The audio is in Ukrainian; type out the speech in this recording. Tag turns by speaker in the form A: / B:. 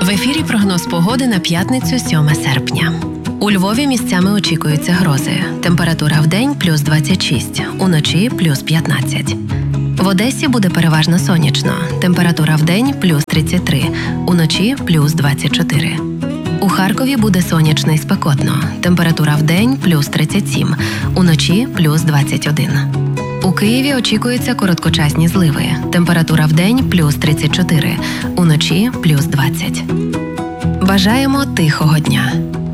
A: В ефірі прогноз погоди на п'ятницю 7 серпня. У Львові місцями очікуються грози. Температура вдень – плюс 26, уночі – плюс 15. В Одесі буде переважно сонячно. Температура вдень – плюс 33, уночі – плюс 24. У Харкові буде сонячно і спекотно. Температура вдень – плюс 37, уночі – плюс 21. У Києві очікуються короткочасні зливи. Температура вдень – плюс 34, уночі – плюс 20. Бажаємо тихого дня!